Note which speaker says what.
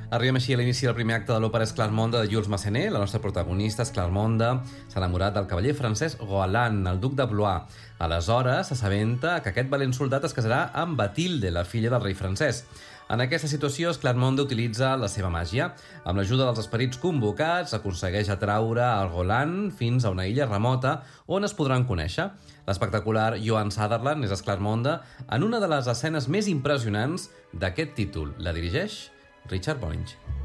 Speaker 1: Arribem així a l'inici del primer acte de l'òpera Esclarmonde de Jules Massenet. La nostra protagonista, Esclarmonde, s'ha enamorat del cavaller francès Roland, el duc de Blois. Aleshores, s'assabenta que aquest valent soldat es casarà amb Bathilde, la filla del rei francès. En aquesta situació, Esclarmonde utilitza la seva màgia. Amb l'ajuda dels esperits convocats, aconsegueix atraure el Roland fins a una illa remota on es podran conèixer. L'espectacular Joan Sutherland és Esclarmonde en una de les escenes més impressionants d'aquest títol. La dirigeix Richard Boninch.